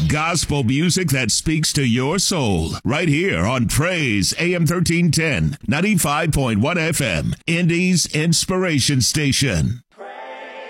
Gospel music that speaks to your soul. Right here on Praise AM 1310, 95.1 FM, Indy's Inspiration Station.